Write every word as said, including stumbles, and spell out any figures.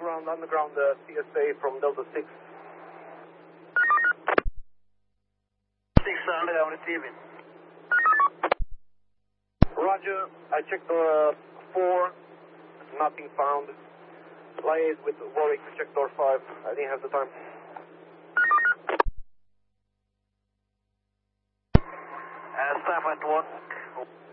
ground, underground uh, C S A from Delta six. six hundred, I'm receiving. Roger, I checked uh, four, nothing found. Liaise with Warwick to check door five, I didn't have the time. Uh, staff at work.